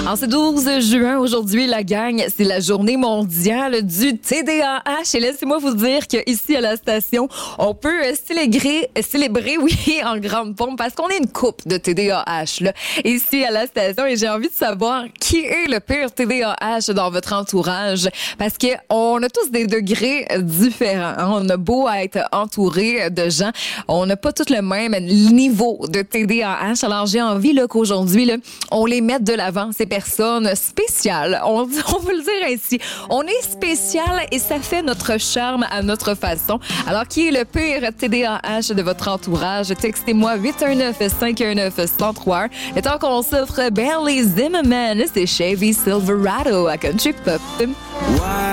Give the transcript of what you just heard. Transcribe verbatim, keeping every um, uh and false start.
En ce douze juin, aujourd'hui, la gang, c'est la journée mondiale du T D A H. Et laissez-moi vous dire qu'ici, à la station, on peut célébrer, célébrer, oui, en grande pompe parce qu'on est une couple de T D A H, là, ici à la station. Et j'ai envie de savoir qui est le pire T D A H dans votre entourage. Parce que on a tous des degrés différents. Hein? On a beau être entouré de gens, on n'a pas tous le même niveau de T D A H. Alors, j'ai envie là, qu'aujourd'hui, là, on les mette de l'avant, ces personnes spéciales. On, on veut le dire ainsi. On est spécial et ça fait notre charme à notre façon. Alors, qui est le pire T D A H de votre entourage? Textez-moi huit un neuf, cinq un neuf, un zéro trois un. Le temps qu'on s'offre Barely Zimmerman, c'est Chevy Silverado à Country Pop.